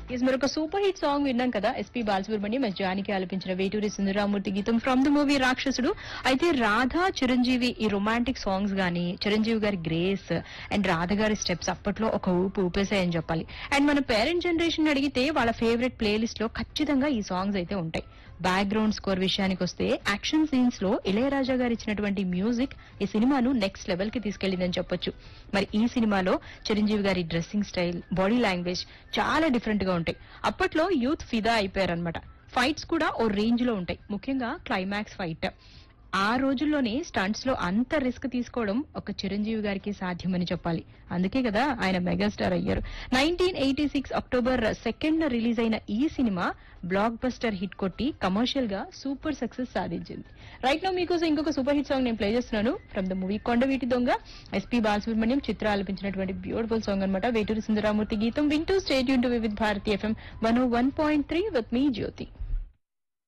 మరొక super hit song విన్నాం కదా, ఎస్పీ బాలసుబ్రహ్మణ్యం జానికి ఆలపించిన వేటూరి సుందరరామూర్తి గీతం ఫ్రమ్ ద మూవీ రాక్షసుడు. అయితే రాధా చిరంజీవి ఈ రొమాంటిక్ సాంగ్స్ గానీ, చిరంజీవి గారి గ్రేస్ అండ్ రాధ గారి స్టెప్స్ అప్పట్లో ఒక ఊపు ఊపేశాయని చెప్పాలి. అండ్ మన పేరెంట్ జనరేషన్ అడిగితే వాళ్ళ ఫేవరెట్ ప్లేలిస్ట్ లో ఖచ్చితంగా ఈ సాంగ్స్ అయితే ఉంటాయి. బ్యాక్గ్రౌండ్ స్కోర్ విషయానికి వస్తే యాక్షన్ సీన్స్ లో ఇళయరాజా గారు ఇచ్చినటువంటి మ్యూజిక్ ఈ సినిమాను నెక్స్ట్ లెవెల్ కి తీసుకెళ్లిందని చెప్పొచ్చు. మరి ఈ సినిమాలో చిరంజీవి గారి డ్రెస్సింగ్ స్టైల్, బాడీ లాంగ్వేజ్ చాలా డిఫరెంట్ గా ఉంటాయి. అప్పట్లో యూత్ ఫిదా అయిపోయారనమాట. ఫైట్స్ కూడా ఓ రేంజ్ లో ఉంటాయి, ముఖ్యంగా క్లైమాక్స్ ఫైట్. ఆ రోజుల్లోనే స్టంట్స్ లో అంత రిస్క్ తీసుకోవడం ఒక చిరంజీవి గారికి సాధ్యమని చెప్పాలి. అందుకే కదా ఆయన మెగాస్టార్ అయ్యారు. 1986 అక్టోబర్ 2న రిలీజ్ అయిన ఈ సినిమా బ్లాక్ బస్టర్ హిట్ కొట్టి కమర్షియల్ గా సూపర్ సక్సెస్ సాధించింది. రైట్ నౌ మీకోసం ఇంకొక సూపర్ హిట్ సాంగ్ నేను ప్లే చేస్తున్నాను ఫ్రమ్ ద మూవీ కొండవీటి దొంగ. ఎస్పీ బాలసుబ్రహ్మణ్యం చిత్ర ఆలపించినటువంటి బ్యూటిఫుల్ సాంగ్ అనమాట. వేటూరి సుందరరామూర్తి గీతం. వింటూ state Yoon to with Bharati FM 101.3 with me Jyothi.